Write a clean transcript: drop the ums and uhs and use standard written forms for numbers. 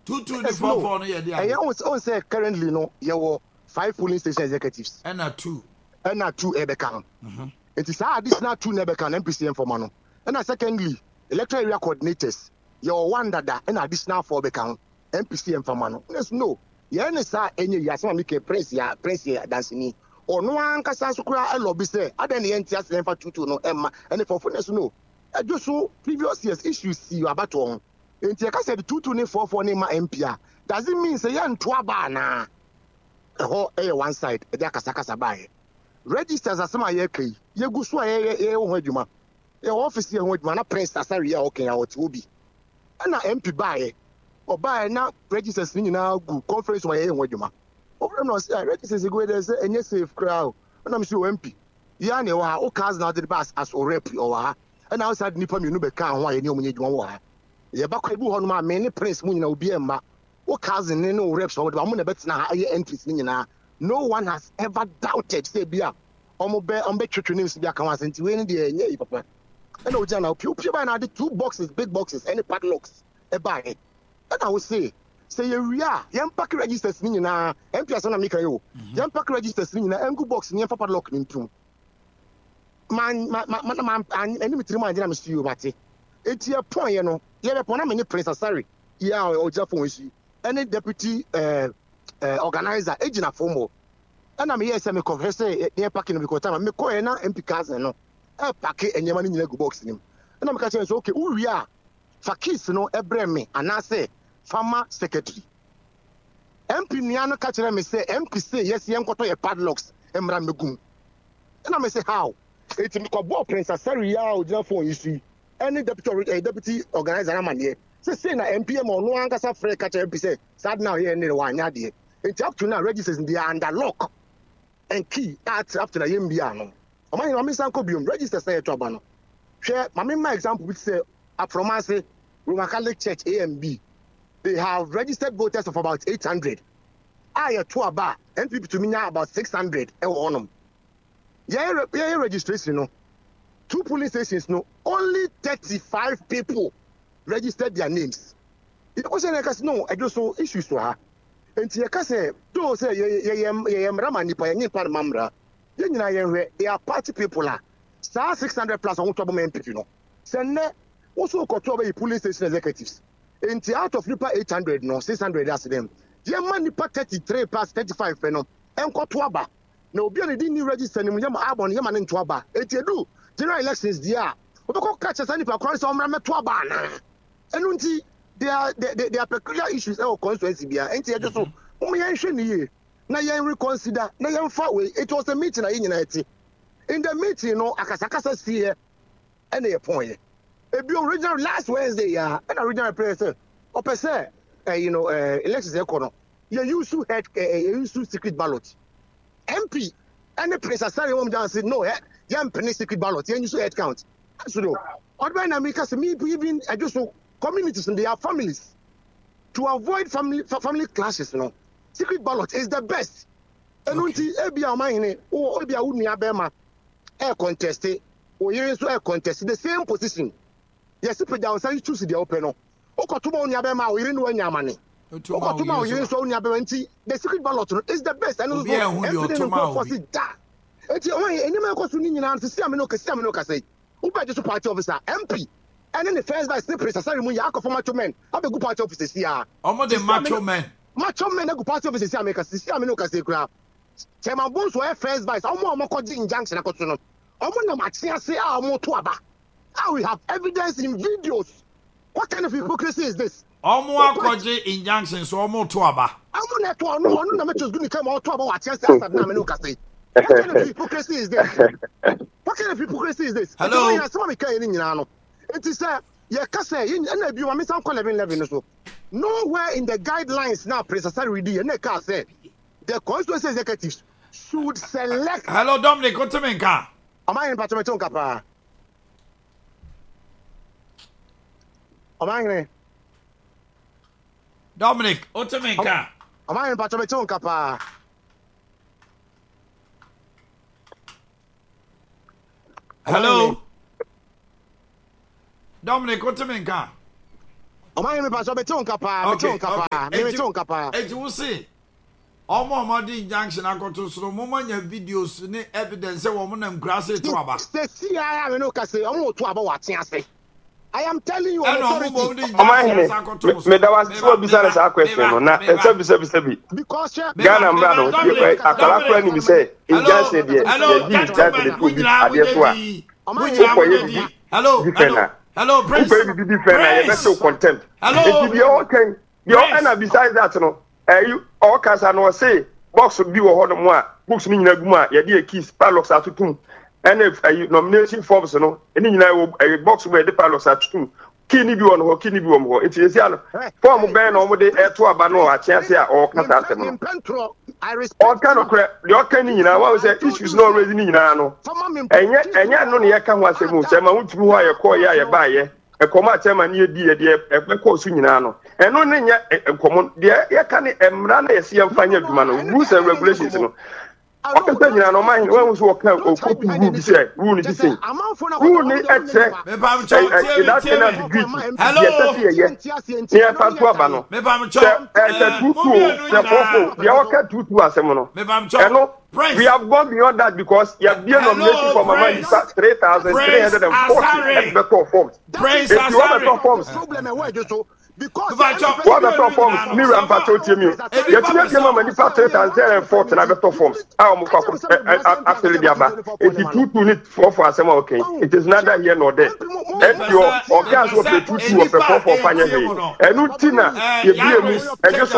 2 the 4 no yeah. I on say currently no you 5 polling station executives. And 2 ebeka. It is additional 2 nebeka MPCM for mano. And secondly, electoral area coordinators. Your one that and additional 4 beka MPCM for mano. Yes, no. Yeah, sa enye ya sama make press ya dancing. Or no one can say a lobby say, I don't enter for 2 no Emma and for fullness no. I just so previous years issues see you about one. And you can say the 2 4 name MPA. Does it mean say yan twaba na? Oh, one side, a kasakasa buy. Registers as some ayeki. You go so a your office here with mana press asari okay out will be. And na MP buy or buy now registers in now go conference where you want you. Over no say registers go there say any safe crowd. And I'm sure MP. Ya ne wa o cars now the bus as or rep or and outside nipa me no be kan ho any omunye dwon wa. Ye ba kwa bu ho no ma me ne press mu nyina obi emma. O cars in no reps or the amuna betina aye entries ni nyina. No one has ever doubted say bia omo be twetwe names bia kan asenti we ni de enye papa. And o jana pio by now the 2 boxes big boxes any padlocks e buy. And I will say you are yam pack registers ni nyina MPS na meka yo. Yam pack registers ni nyina engu box ni padlock ni ntum. Man any mitri man na mesti yo mate. Eti e pon ye no ye be pon na me Prince Asari ya o jafo nsi. Any deputy organizer ejina formo. And I'm here say me confess say near packing because time me call na MP cars no. E pack enyema ni nyina go box nim. And I'm catching say okay who we are for kids no ebre me and I say farmer secretary. MP niano catch me say MP say yes yen koto ye padlocks emra megum. And I say how? It's me ko bo Prince Asari ya o jina phone issue. Any deputy organizer amane. Say na MPM no ankasa free catch MP say sad now here near one yade. It's up to now registers in the under lock and key after the MBA no. I'm sanko biom register say to aba no. Share my example which say from us Roman Catholic Church AMB. They have registered voters of about 800. I to aba NPP to me now about 600 e on them. Yeah registration no. 2 police stations no only 35 people registered their names. It was no I just so issues to her. And you can say, do say, Ramani, Payani Mamra. They are party people. 600 plus on top of MPP, you know. Send also control police station executives. And out of Nipa 800, no, 600 as them. The man Nipa 33 plus 35, no, and Kotwaba. No, be any new register, and Yam Abon, Yaman and Twaba. It you do. General elections, dear. What catch us any for Christ on Ramatwaba? And there are peculiar issues or constituency bia enti e just so o me yanhwe ne ye na yan reconsider na yan fa we it was a meeting na yin na eti in the meeting no akasakasa see here and e point e bi original last Wednesday ya and original president o pese elections e kono you use head use secret ballot MP and the Prince Asari won down said no yan penny secret ballot yan use head count so no odba na me cause me even I just so communities and their families to avoid family clashes, you know. Secret ballot is the best. And until Ebia mine or Ebia Unia Bema air contested or you air contested the same position. Yes, put down say choose the open. Okotuma Unia Bema or you know Yamani. Okotuma you so Unia Benti, the secret ballot is the best and also any man goes to Nina to see Amino say. Who by just party officer MP. And then the first vice president, sorry, when you are for macho men, have a good party officers here. Almost the macho men. Macho men, a good party officers here, make us see. I'm no Cassie crowd. Chairman Bones were first vice, almost injunction. Almost say, more to about. Now we have evidence in videos. What kind of hypocrisy is this? Almost injunction, so almost to about. I'm not going to come out to about what just said. What kind of hypocrisy is this? What kind of hypocrisy is this? Hello. It is you can say and you want some 11 so. Nowhere in the guidelines now precisely and they can say the constituency executives should select. Hello, Dominic, what's the main car? Am I in Patrimeton Capa? Am I in Dominic, what's the main car? Am I in Patrimeton Capa? Hello? Dominic, what's the main car? Oman me paso beton kapa, beton kapa, me beton kapa. E you see. Omo di junction akoto so mo manya videos ni evidence say wo mo nam grass to aba. See I no ka say omo to aba wate ase. I am telling you me da was so bizarre sa question no na e se bi because Ghana mbra no akala kura ni bi say injustice dey hello prince contempt hello besides that no you all kasa no say box bi wo ho no mo a books ni nyina gum a ye dey keys padlocks atutum and if nomination forms no any nyina box where the padlocks atutum key ni bi won ho key ni bi won ho enti esi ano form ben no mo de eto aba no a chance a all kasa asem no I respect all kind of the can ni nyina what say issues no raise ni nyina no enya no ne ye ka ho asem se ma wutumi ho aye ko ye aye ba ye ekoma chema ni edi ye de ekọ su nyina no eno ne nya ekomo de ye ka ne emra na ye se yemfa nya adwuma no rules and regulations no okata nyina no man when so ka okotu rule bi say rule ni say rule ni eche me ba mcho hello ye pa to aba no me ba mcho tutu ya popo ya waka tutu asem no me ba mcho eno we have gone beyond that because you have been nominated for Mama Lisa 3,340 better forms. Praise if you want better forms, because what better forms? Miriam Patrotimi. You have been Mama Lisa 3,340 better forms. Actually, if you two need for us, okay. It is neither here nor there. If your organs will be two of the four for Panya, and Nutina, you be a miss, and just